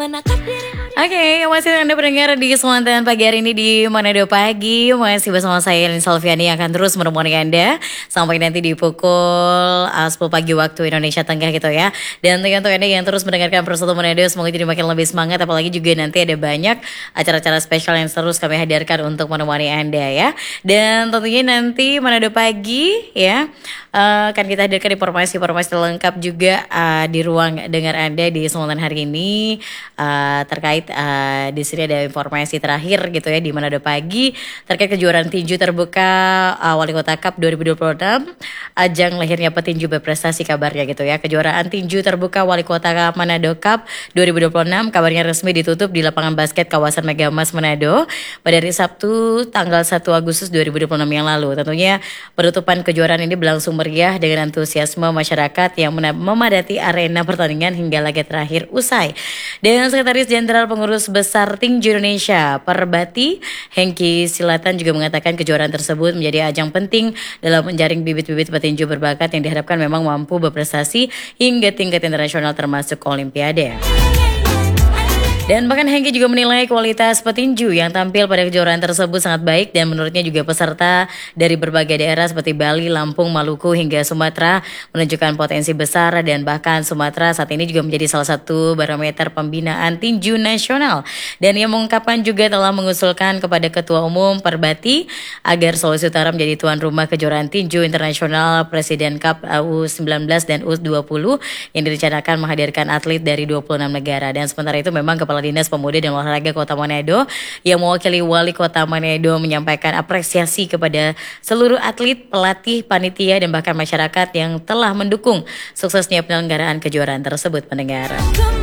Oke, masih Anda pendengar di Semantan pagi hari ini di Manado Pagi. Masih bersama saya Lin Salviani yang akan terus menemani Anda sampai nanti di pukul 10 pagi waktu Indonesia Tengah gitu ya. Dan untuk Anda yang terus mendengarkan Persatu Manado, semoga jadi makin lebih semangat. Apalagi juga nanti ada banyak acara-acara spesial yang terus kami hadirkan untuk menemani Anda ya. Dan tentunya nanti Manado Pagi ya akan kita hadirkan informasi-informasi lengkap juga di ruang dengar Anda di Semantan hari ini terkait di sini ada informasi terakhir gitu ya di Manado Pagi terkait kejuaraan tinju terbuka Wali Kota Cup 2026, ajang lahirnya petinju berprestasi kabarnya gitu ya. Kejuaraan tinju terbuka Wali Kota Manado Cup 2026 kabarnya resmi ditutup di lapangan basket kawasan Megamas Manado pada hari Sabtu tanggal 1 Agustus 2026 yang lalu. Tentunya penutupan kejuaraan ini berlangsung meriah dengan antusiasme masyarakat yang memadati arena pertandingan hingga laga terakhir usai. Dan Sekretaris Jenderal Pengurus Besar Tinju Indonesia Perbati Hengki Silatan juga mengatakan kejuaraan tersebut menjadi ajang penting dalam menjaring bibit-bibit petinju berbakat yang diharapkan memang mampu berprestasi hingga tingkat internasional termasuk Olimpiade. Dan bahkan Hengki juga menilai kualitas petinju yang tampil pada kejuaraan tersebut sangat baik dan menurutnya juga peserta dari berbagai daerah seperti Bali, Lampung, Maluku hingga Sumatera menunjukkan potensi besar dan bahkan Sumatera saat ini juga menjadi salah satu barometer pembinaan tinju nasional. Dan ia mengungkapkan juga telah mengusulkan kepada Ketua Umum Perbati agar Sulawesi Utara menjadi tuan rumah kejuaraan tinju internasional Presiden Cup U19 dan U20 yang direncanakan menghadirkan atlet dari 26 negara. Dan sementara itu memang Kepala Dinas Pemuda dan Olahraga Kota Manado yang mewakili Wali Kota Manado menyampaikan apresiasi kepada seluruh atlet, pelatih, panitia dan bahkan masyarakat yang telah mendukung suksesnya penyelenggaraan kejuaraan tersebut, pendengar.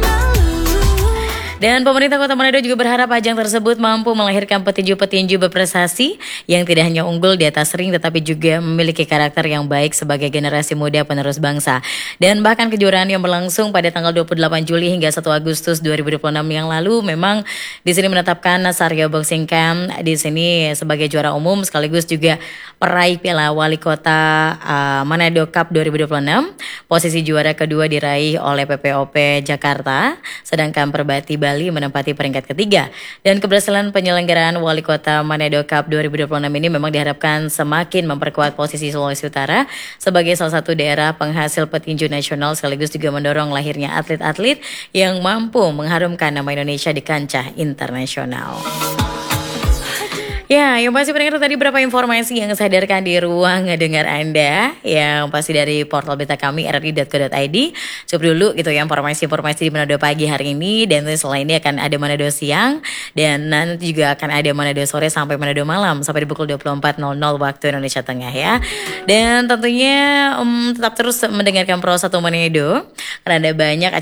Dan pemerintah Kota Manado juga berharap ajang tersebut mampu melahirkan petinju-petinju berprestasi yang tidak hanya unggul di atas ring tetapi juga memiliki karakter yang baik sebagai generasi muda penerus bangsa. Dan bahkan kejuaraan yang berlangsung pada tanggal 28 Juli hingga 1 Agustus 2026 yang lalu memang di sini menetapkan Saryo Boxing Camp di sini sebagai juara umum sekaligus juga peraih Piala Wali Kota Manado Cup 2026. Posisi juara kedua diraih oleh PPOP Jakarta, sedangkan Perbati Bali menempati peringkat ketiga. Dan keberhasilan penyelenggaraan Wali Kota Manado Cup 2026 ini memang diharapkan semakin memperkuat posisi Sulawesi Utara sebagai salah satu daerah penghasil petinju nasional sekaligus juga mendorong lahirnya atlet-atlet yang mampu mengharumkan nama Indonesia di kancah internasional. Ya, yang pasti pendengar tadi berapa informasi yang saya hadirkan di ruang dengar Anda yang pasti dari portal berita kami rri.co.id. Cukup dulu gitu ya informasi-informasi di Manado Pagi hari ini. Dan setelah ini akan ada Manado Siang dan nanti juga akan ada Manado Sore sampai Manado Malam sampai di pukul 24.00 waktu Indonesia Tengah ya. Dan tentunya tetap terus mendengarkan Pro 1 Manado karena ada banyak